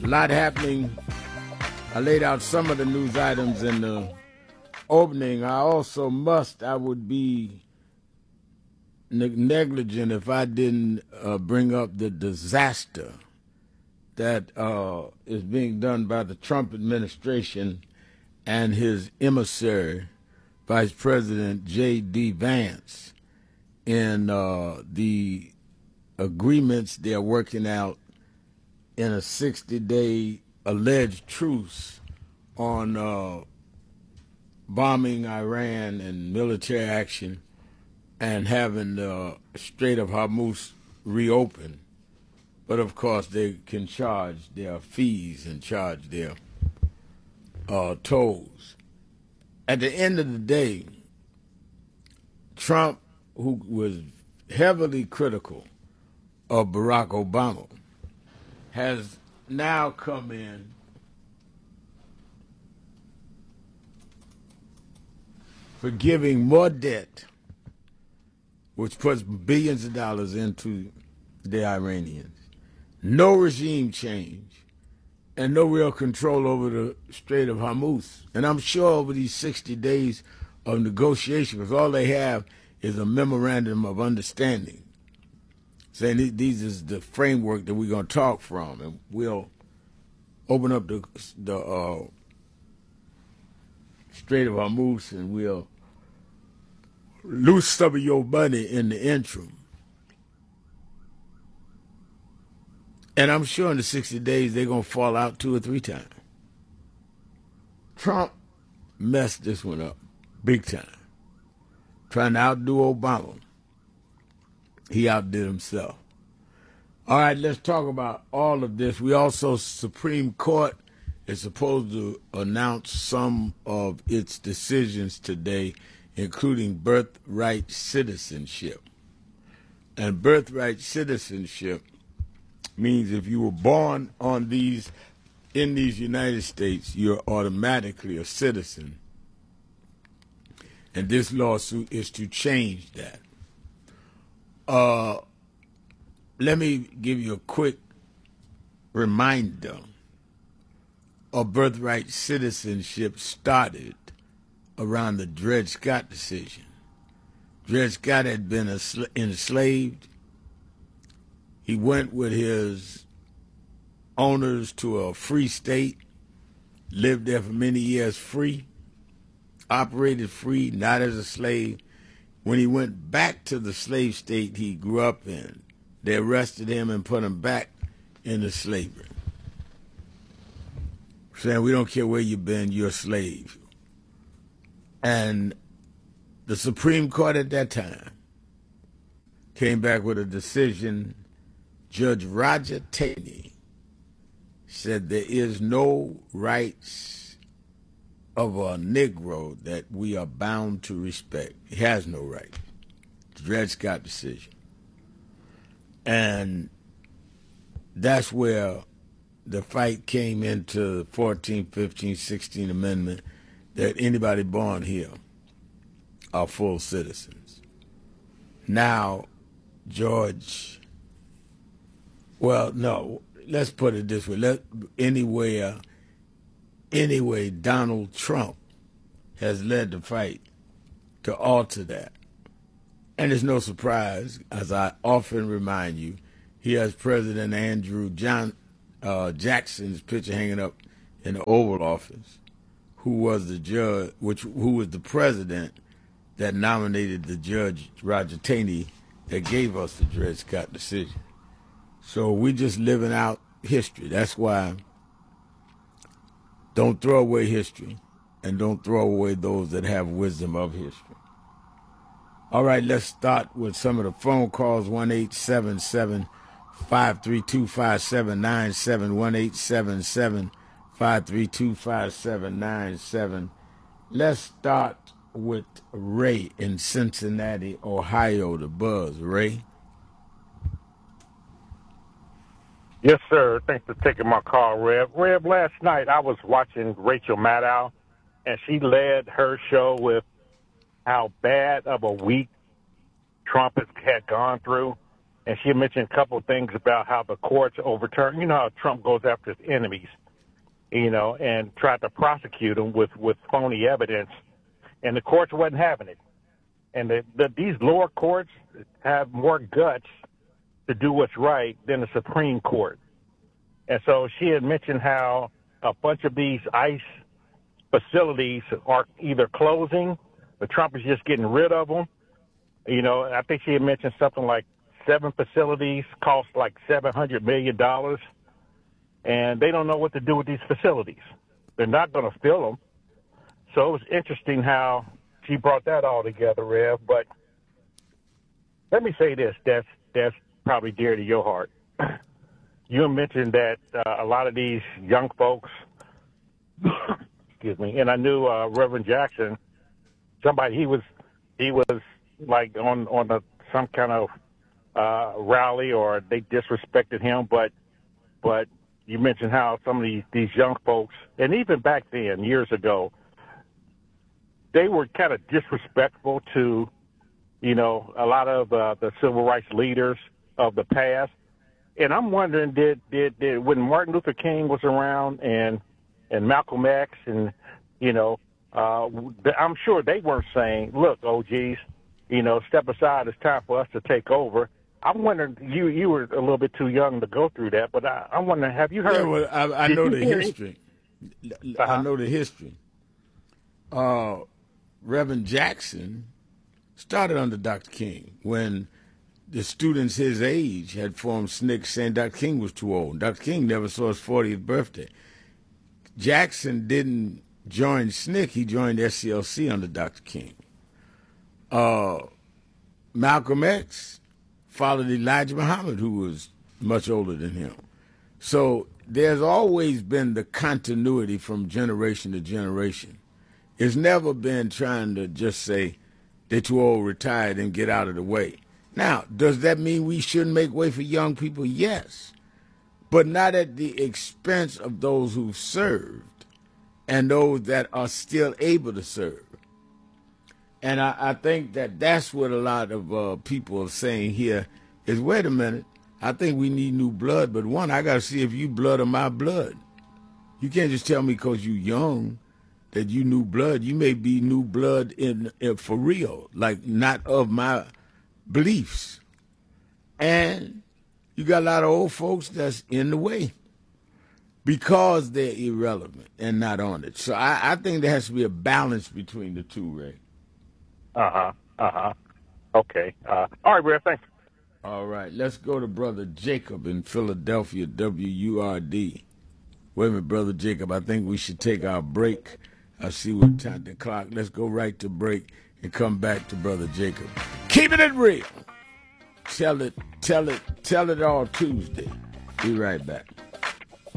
A lot happening. I laid out some of the news items in the opening. I would be negligent if I didn't bring up the disaster that is being done by the Trump administration and his emissary, Vice President J.D. Vance, in the agreements they're working out in a 60-day alleged truce on bombing Iran and military action and having the Strait of Hormuz reopened. But, of course, they can charge their fees and charge their tolls. At the end of the day, Trump, who was heavily critical of Barack Obama, has now come in for giving more debt, which puts billions of dollars into the Iranians. No regime change and no real control over the Strait of Hormuz. And I'm sure over these 60 days of negotiation, because all they have is a memorandum of understanding, saying these is the framework that we're going to talk from, and we'll open up the Strait of Hormuz and we'll lose some of your money in the interim. And I'm sure in the 60 days they're going to fall out 2 or 3 times. Trump messed this one up big time. Trying to outdo Obama. He outdid himself. All right, let's talk about all of this. We also, Supreme Court is supposed to announce some of its decisions today, including birthright citizenship. And birthright citizenship means if you were born in these United States, you're automatically a citizen. And this lawsuit is to change that. Let me give you a quick reminder of birthright citizenship started around the Dred Scott decision. Dred Scott had been enslaved. He went with his owners to a free state, lived there for many years free, operated free, not as a slave. When he went back to the slave state he grew up in, they arrested him and put him back into slavery, saying, we don't care where you've been, you're a slave. And the Supreme Court at that time came back with a decision. Judge Roger Taney said there is no rights of a Negro that we are bound to respect. He has no right. Dred Scott decision. And that's where the fight came into the 14th, 15th, 16th Amendment, that anybody born here are full citizens. Now, let's put it this way. Anyway, Donald Trump has led the fight to alter that. And it's no surprise, as I often remind you, he has President Andrew Jackson's picture hanging up in the Oval Office, who was the president that nominated the Judge Roger Taney that gave us the Dred Scott decision. So we're just living out history. That's why don't throw away history, and don't throw away those that have wisdom of history. All right, let's start with some of the phone calls. 1-877-532-5797, 1-877-532-5797. Let's start with Ray in Cincinnati, Ohio, the Buzz. Ray? Yes, sir. Thanks for taking my call, Rev. Rev, last night I was watching Rachel Maddow, and she led her show with how bad of a week Trump had gone through. and she mentioned a couple of things about how the courts overturned. You know how Trump goes after his enemies, and tried to prosecute them with phony evidence, and the courts wasn't having it. And these lower courts have more guts to do what's right than the Supreme Court. And so she had mentioned how a bunch of these ICE facilities are either closing, but Trump is just getting rid of them. I think she had mentioned something like 7 facilities cost like $700 million, and they don't know what to do with these facilities. They're not going to fill them. So it was interesting how she brought that all together, Rev. But let me say this, that's probably dear to your heart. You mentioned that a lot of these young folks, excuse me, and I knew Reverend Jackson, he was like on some kind of rally, or they disrespected him, but you mentioned how some of these young folks, and even back then, years ago, they were kind of disrespectful to, a lot of the civil rights leaders of the past. And I'm wondering, did when Martin Luther King was around and Malcolm X, and I'm sure they weren't saying, "Look, OGs, step aside. It's time for us to take over." I'm wondering, you were a little bit too young to go through that, but I'm wondering, have you heard? Yeah, well, I know the history. I know the history. Reverend Jackson started under Dr. King when the students his age had formed SNCC saying Dr. King was too old. Dr. King never saw his 40th birthday. Jackson didn't join SNCC. He joined SCLC under Dr. King. Malcolm X followed Elijah Muhammad, who was much older than him. So there's always been the continuity from generation to generation. It's never been trying to just say they're too old, retired, and get out of the way. Now, does that mean we shouldn't make way for young people? Yes, but not at the expense of those who've served and those that are still able to serve. And I think that's what a lot of people are saying here is, wait a minute, I think we need new blood, but one, I got to see if you blood or my blood. You can't just tell me because you're young that you new blood. You may be new blood in for real, like not of my beliefs. And you got a lot of old folks that's in the way because they're irrelevant and not on it. So I think there has to be a balance between the two, Ray. Okay. All right, Rev, thanks. All right, let's go to Brother Jacob in Philadelphia, WURD. Wait a minute, Brother Jacob, I think we should take our break. I see what time the clock. Let's go right to break and come back to Brother Jacob. Keeping it real. Tell it all Tuesday. Be right back.